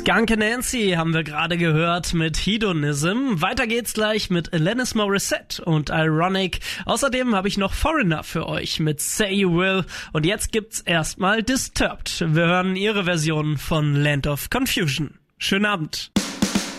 Skunk Nancy haben wir gerade gehört mit Hedonism. Weiter geht's gleich mit Alanis Morissette und Ironic. Außerdem habe ich noch Foreigner für euch mit Say You Will. Und jetzt gibt's erstmal Disturbed. Wir hören ihre Version von Land of Confusion. Schönen Abend.